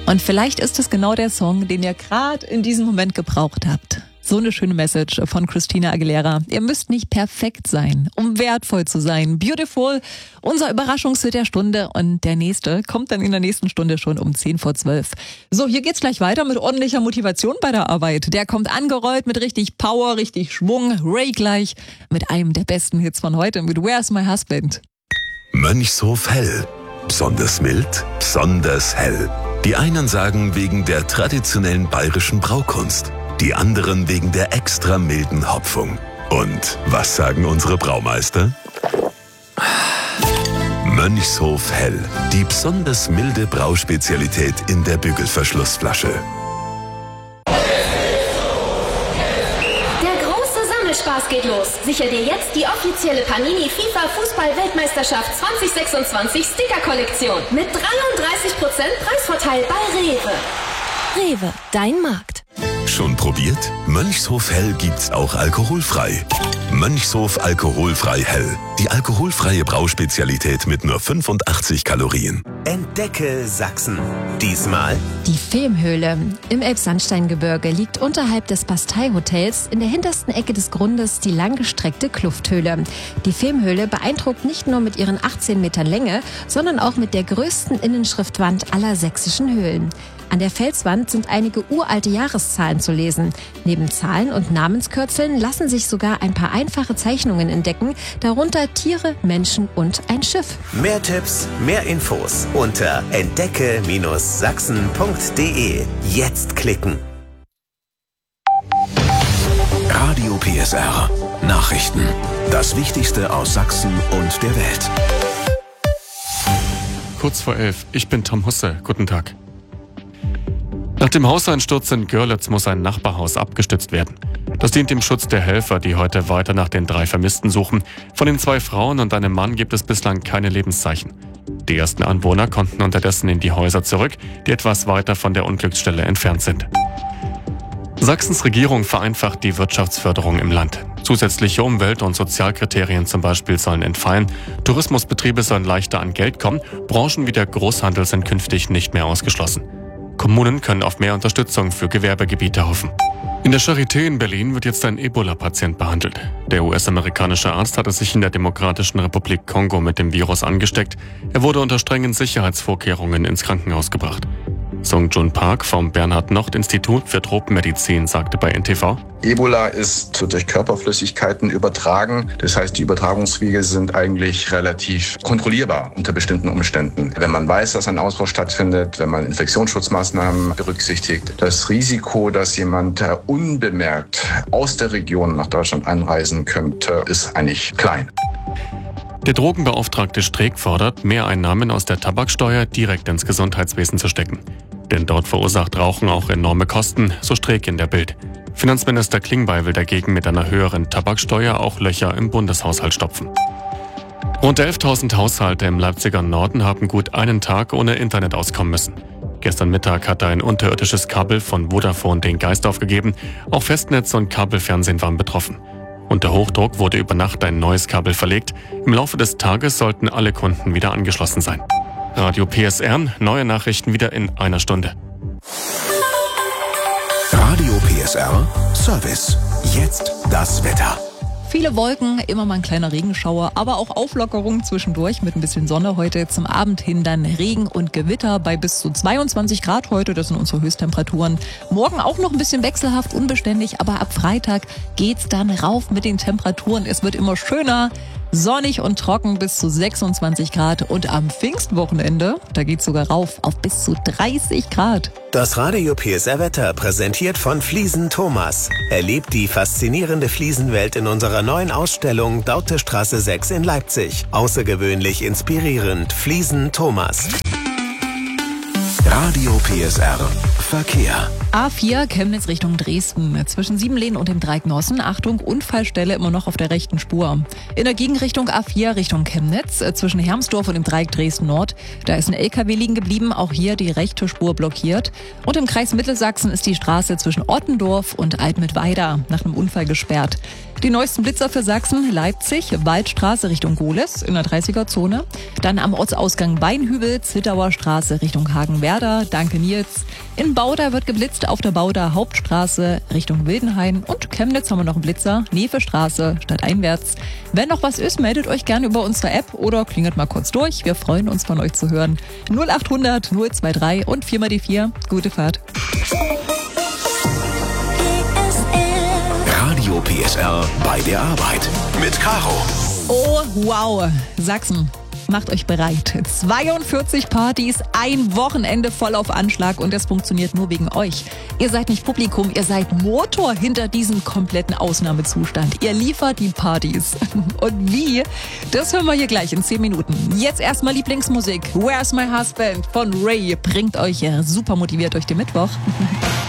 Und vielleicht ist es genau der Song, den ihr gerade in diesem Moment gebraucht habt. So eine schöne Message von Christina Aguilera. Ihr müsst nicht perfekt sein, um wertvoll zu sein. Beautiful, unser Überraschungshit der Stunde. Und der nächste kommt dann in der nächsten Stunde schon um 10:10. So, hier geht's gleich weiter mit ordentlicher Motivation bei der Arbeit. Der kommt angerollt mit richtig Power, richtig Schwung. Ray gleich mit einem der besten Hits von heute mit Where's My Husband? Mönchshof Hell. Besonders mild, besonders hell. Die einen sagen wegen der traditionellen bayerischen Braukunst. Die anderen wegen der extra milden Hopfung. Und was sagen unsere Braumeister? Mönchshof Hell, die besonders milde Brauspezialität in der Bügelverschlussflasche. Der große Sammelspaß geht los. Sichere dir jetzt die offizielle Panini FIFA Fußball-Weltmeisterschaft 2026 Sticker-Kollektion mit 33% Preisvorteil bei Rewe. Rewe, dein Markt. Schon probiert? Mönchshof Hell gibt's auch alkoholfrei. Mönchshof alkoholfrei Hell. Die alkoholfreie Brauspezialität mit nur 85 Kalorien. Entdecke Sachsen. Diesmal Die Vemhöhle im Elbsandsteingebirge liegt unterhalb des Bastei-Hotels in der hintersten Ecke des Grundes die langgestreckte Klufthöhle. Die Vemhöhle beeindruckt nicht nur mit ihren 18 Metern Länge, sondern auch mit der größten Innenschriftwand aller sächsischen Höhlen. An der Felswand sind einige uralte Jahreszahlen zu lesen. Neben Zahlen und Namenskürzeln lassen sich sogar ein paar einfache Zeichnungen entdecken, darunter Tiere, Menschen und ein Schiff. mehr Tipps, mehr Infos unter entdecke-sachsen.de. Jetzt klicken. Radio PSR. Nachrichten. Das Wichtigste aus Sachsen und der Welt. Kurz vor 11. Ich bin Tom Husse. Guten Tag. Nach dem Hauseinsturz in Görlitz muss ein Nachbarhaus abgestützt werden. Das dient dem Schutz der Helfer, die heute weiter nach den 3 Vermissten suchen. Von den 2 Frauen und einem Mann gibt es bislang keine Lebenszeichen. Die ersten Anwohner konnten unterdessen in die Häuser zurück, die etwas weiter von der Unglücksstelle entfernt sind. Sachsens Regierung vereinfacht die Wirtschaftsförderung im Land. Zusätzliche Umwelt- und Sozialkriterien zum Beispiel sollen entfallen. Tourismusbetriebe sollen leichter an Geld kommen. Branchen wie der Großhandel sind künftig nicht mehr ausgeschlossen. Kommunen können auf mehr Unterstützung für Gewerbegebiete hoffen. In der Charité in Berlin wird jetzt ein Ebola-Patient behandelt. Der US-amerikanische Arzt hatte sich in der Demokratischen Republik Kongo mit dem Virus angesteckt. Er wurde unter strengen Sicherheitsvorkehrungen ins Krankenhaus gebracht. Sung Jun Park vom Bernhard-Nocht-Institut für Tropenmedizin sagte bei NTV: Ebola ist durch Körperflüssigkeiten übertragen. Das heißt, die Übertragungswege sind eigentlich relativ kontrollierbar unter bestimmten Umständen. Wenn man weiß, dass ein Ausbruch stattfindet, wenn man Infektionsschutzmaßnahmen berücksichtigt, das Risiko, dass jemand unbemerkt aus der Region nach Deutschland einreisen könnte, ist eigentlich klein. Der Drogenbeauftragte Streeck fordert, Mehreinnahmen aus der Tabaksteuer direkt ins Gesundheitswesen zu stecken. Denn dort verursacht Rauchen auch enorme Kosten, so Streeck in der Bild. Finanzminister Klingbeil will dagegen mit einer höheren Tabaksteuer auch Löcher im Bundeshaushalt stopfen. Rund 11.000 Haushalte im Leipziger Norden haben gut einen Tag ohne Internet auskommen müssen. Gestern Mittag hatte ein unterirdisches Kabel von Vodafone den Geist aufgegeben. Auch Festnetz und Kabelfernsehen waren betroffen. Unter Hochdruck wurde über Nacht ein neues Kabel verlegt. Im Laufe des Tages sollten alle Kunden wieder angeschlossen sein. Radio PSR, neue Nachrichten wieder in einer Stunde. Radio PSR Service. Jetzt das Wetter. Viele Wolken, immer mal ein kleiner Regenschauer, aber auch Auflockerung zwischendurch mit ein bisschen Sonne heute. Zum Abend hin dann Regen und Gewitter bei bis zu 22 Grad heute. Das sind unsere Höchsttemperaturen. Morgen auch noch ein bisschen wechselhaft, unbeständig, aber ab Freitag geht's dann rauf mit den Temperaturen. Es wird immer schöner, sonnig und trocken bis zu 26 Grad. Und am Pfingstwochenende, da geht's sogar rauf auf bis zu 30 Grad. Das Radio PSR Wetter präsentiert von Fliesen Thomas. Erlebt die faszinierende Fliesenwelt in unserer neuen Ausstellung Dautestraße 6 in Leipzig. Außergewöhnlich inspirierend. Fliesen Thomas. Radio PSR Verkehr. A4 Chemnitz Richtung Dresden. Zwischen Siebenlehn und dem Dreiecknossen. Achtung, Unfallstelle immer noch auf der rechten Spur. In der Gegenrichtung A4 Richtung Chemnitz. Zwischen Hermsdorf und dem Dreieck Dresden Nord. Da ist ein LKW liegen geblieben. Auch hier die rechte Spur blockiert. Und im Kreis Mittelsachsen ist die Straße zwischen Ottendorf und Altmittweida nach einem Unfall gesperrt. Die neuesten Blitzer für Sachsen: Leipzig, Waldstraße Richtung Gohlis in der 30er-Zone. Dann am Ortsausgang Weinhübel, Zittauer Straße Richtung Hagenwerder. Danke, Nils. In Bauda wird geblitzt auf der Bauda Hauptstraße Richtung Wildenhain. Und Chemnitz haben wir noch einen Blitzer, Nevestraße stadteinwärts. Wenn noch was ist, meldet euch gerne über unsere App oder klingelt mal kurz durch. Wir freuen uns, von euch zu hören. 0800 023 und 4 mal die 4. Gute Fahrt. Radio PSR bei der Arbeit mit Caro. Oh, wow. Sachsen, macht euch bereit. 42 Partys, ein Wochenende voll auf Anschlag und das funktioniert nur wegen euch. Ihr seid nicht Publikum, ihr seid Motor hinter diesem kompletten Ausnahmezustand. Ihr liefert die Partys. Und wie? Das hören wir hier gleich in 10 Minuten. Jetzt erstmal Lieblingsmusik. Where's My Husband von Ray bringt euch super motiviert durch den Mittwoch.